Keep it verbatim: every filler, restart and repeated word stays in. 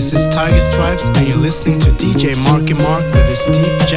This is Tiger Stripes, and you're listening to D J Marky Mark with his deep